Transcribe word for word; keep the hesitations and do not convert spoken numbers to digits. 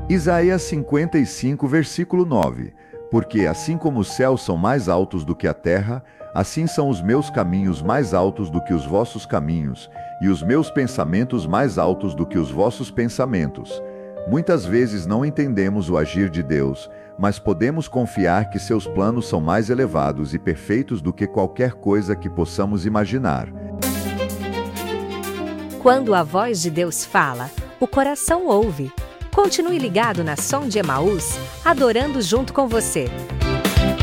Isaías cinquenta e cinco, versículo nove. Porque assim como os céus são mais altos do que a terra, assim são os meus caminhos mais altos do que os vossos caminhos, e os meus pensamentos mais altos do que os vossos pensamentos. Muitas vezes não entendemos o agir de Deus, mas podemos confiar que seus planos são mais elevados e perfeitos do que qualquer coisa que possamos imaginar. Quando a voz de Deus fala, o coração ouve. Continue ligado na Som de Emaús, adorando junto com você.